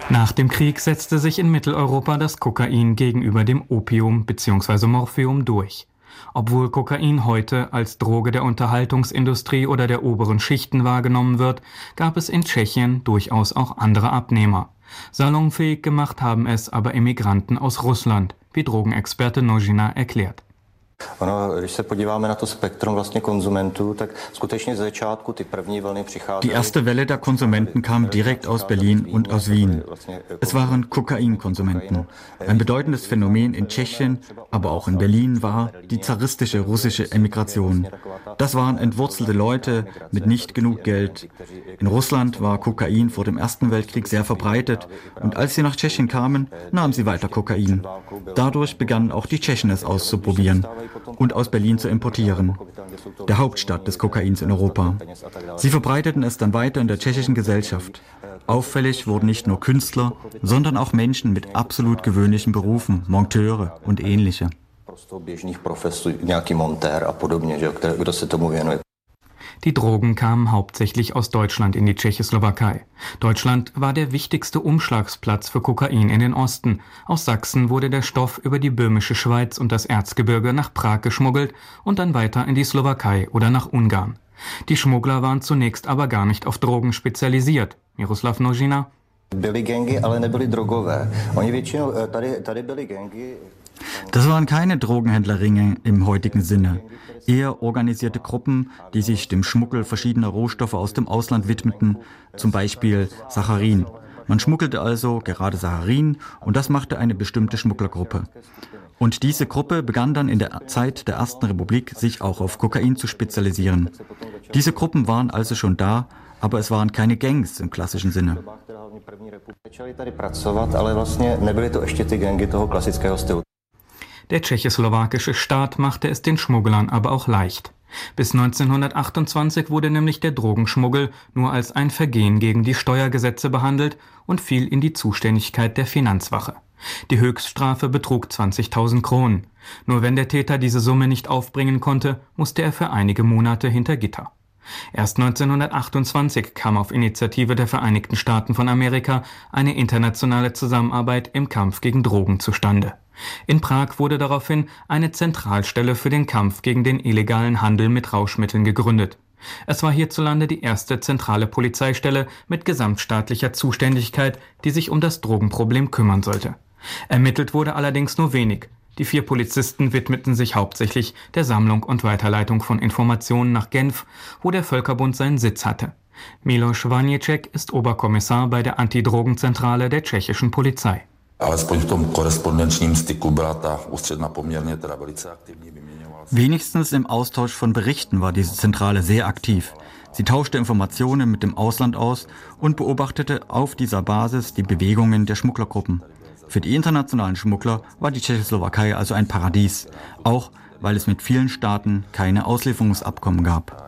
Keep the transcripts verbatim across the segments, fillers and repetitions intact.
Nach dem Krieg setzte sich in Mitteleuropa das Kokain gegenüber dem Opium bzw. Morphium durch. Obwohl Kokain heute als Droge der Unterhaltungsindustrie oder der oberen Schichten wahrgenommen wird, gab es in Tschechien durchaus auch andere Abnehmer. Salonfähig gemacht haben es aber Emigranten aus Russland, wie Drogenexperte Nožina erklärt. Die erste Welle der Konsumenten kam direkt aus Berlin und aus Wien. Es waren Kokainkonsumenten. Ein bedeutendes Phänomen in Tschechien, aber auch in Berlin war die zaristische russische Emigration. Das waren entwurzelte Leute mit nicht genug Geld. In Russland war Kokain vor dem Ersten Weltkrieg sehr verbreitet und als sie nach Tschechien kamen, nahmen sie weiter Kokain. Dadurch begannen auch die Tschechen es auszuprobieren und aus Berlin zu importieren, der Hauptstadt des Kokains in Europa. Sie verbreiteten es dann weiter in der tschechischen Gesellschaft. Auffällig wurden nicht nur Künstler, sondern auch Menschen mit absolut gewöhnlichen Berufen, Monteure und ähnliche. Die Drogen kamen hauptsächlich aus Deutschland in die Tschechoslowakei. Deutschland war der wichtigste Umschlagsplatz für Kokain in den Osten. Aus Sachsen wurde der Stoff über die böhmische Schweiz und das Erzgebirge nach Prag geschmuggelt und dann weiter in die Slowakei oder nach Ungarn. Die Schmuggler waren zunächst aber gar nicht auf Drogen spezialisiert. Miroslav Nožina. Das waren keine Drogenhändlerringe im heutigen Sinne, eher organisierte Gruppen, die sich dem Schmuggel verschiedener Rohstoffe aus dem Ausland widmeten, zum Beispiel Saccharin. Man schmuggelte also gerade Saccharin und das machte eine bestimmte Schmugglergruppe. Und diese Gruppe begann dann in der Zeit der Ersten Republik, sich auch auf Kokain zu spezialisieren. Diese Gruppen waren also schon da, aber es waren keine Gangs im klassischen Sinne. Der tschechoslowakische Staat machte es den Schmugglern aber auch leicht. Bis neunzehnhundertachtundzwanzig wurde nämlich der Drogenschmuggel nur als ein Vergehen gegen die Steuergesetze behandelt und fiel in die Zuständigkeit der Finanzwache. Die Höchststrafe betrug zwanzigtausend Kronen. Nur wenn der Täter diese Summe nicht aufbringen konnte, musste er für einige Monate hinter Gitter. Erst neunzehnhundertachtundzwanzig kam auf Initiative der Vereinigten Staaten von Amerika eine internationale Zusammenarbeit im Kampf gegen Drogen zustande. In Prag wurde daraufhin eine Zentralstelle für den Kampf gegen den illegalen Handel mit Rauschmitteln gegründet. Es war hierzulande die erste zentrale Polizeistelle mit gesamtstaatlicher Zuständigkeit, die sich um das Drogenproblem kümmern sollte. Ermittelt wurde allerdings nur wenig. Die vier Polizisten widmeten sich hauptsächlich der Sammlung und Weiterleitung von Informationen nach Genf, wo der Völkerbund seinen Sitz hatte. Miloš Vaněček ist Oberkommissar bei der Antidrogenzentrale der tschechischen Polizei. Wenigstens im Austausch von Berichten war diese Zentrale sehr aktiv. Sie tauschte Informationen mit dem Ausland aus und beobachtete auf dieser Basis die Bewegungen der Schmugglergruppen. Für die internationalen Schmuggler war die Tschechoslowakei also ein Paradies, auch weil es mit vielen Staaten keine Auslieferungsabkommen gab.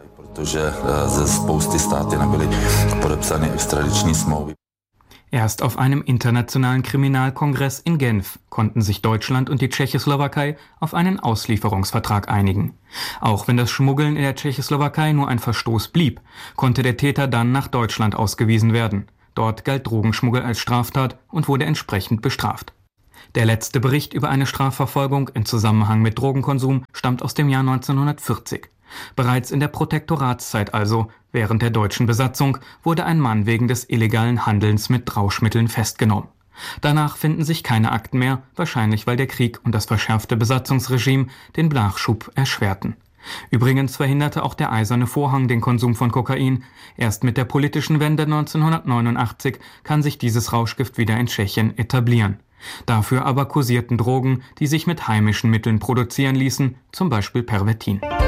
Erst auf einem internationalen Kriminalkongress in Genf konnten sich Deutschland und die Tschechoslowakei auf einen Auslieferungsvertrag einigen. Auch wenn das Schmuggeln in der Tschechoslowakei nur ein Verstoß blieb, konnte der Täter dann nach Deutschland ausgewiesen werden. Dort galt Drogenschmuggel als Straftat und wurde entsprechend bestraft. Der letzte Bericht über eine Strafverfolgung im Zusammenhang mit Drogenkonsum stammt aus dem Jahr neunzehnhundertvierzig. Bereits in der Protektoratszeit, also während der deutschen Besatzung, wurde ein Mann wegen des illegalen Handelns mit Rauschmitteln festgenommen. Danach finden sich keine Akten mehr, wahrscheinlich weil der Krieg und das verschärfte Besatzungsregime den Nachschub erschwerten. Übrigens verhinderte auch der Eiserne Vorhang den Konsum von Kokain. Erst mit der politischen Wende neunzehnhundertneunundachtzig kann sich dieses Rauschgift wieder in Tschechien etablieren. Dafür aber kursierten Drogen, die sich mit heimischen Mitteln produzieren ließen, zum Beispiel Pervitin.